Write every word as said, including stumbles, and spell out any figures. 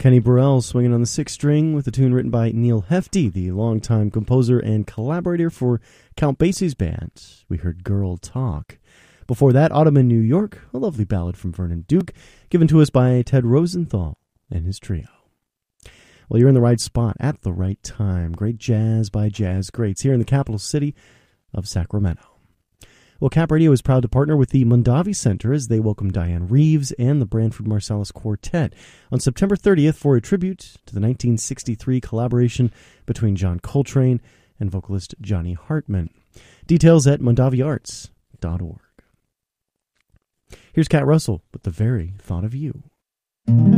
Kenny Burrell swinging on the sixth string with a tune written by Neil Hefti, the longtime composer and collaborator for Count Basie's band. We heard Girl Talk. Before that, Autumn in New York, a lovely ballad from Vernon Duke, given to us by Ted Rosenthal and his trio. Well, you're in the right spot at the right time. Great jazz by jazz greats here in the capital city of Sacramento. Well, Cap Radio is proud to partner with the Mondavi Center as they welcome Diane Reeves and the Branford Marsalis Quartet on September thirtieth for a tribute to the nineteen sixty-three collaboration between John Coltrane and vocalist Johnny Hartman. Details at mondavi arts dot org. Here's Cat Russell with The Very Thought of You.